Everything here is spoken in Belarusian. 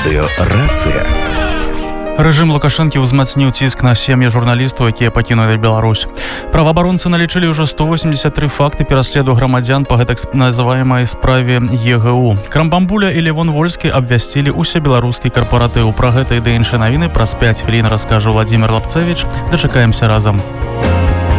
Радыё «Рацыя». Рэжым Лукашэнкі ўзмацніў ціск на сем'і журналістаў, якія пакінулі Беларусь. Праваабаронцы налічылі ўжо 183 факты пераследу грамадзян па гэтак называемай справе ЕГУ. Крамбамбуля і Левон Вольскі абвясцілі усебеларускі карпаратыў. Пра гэта і да іншыя навіны праз 5 хвілін раскажа Владзімир Лапцевіч. Дачакаемся разам.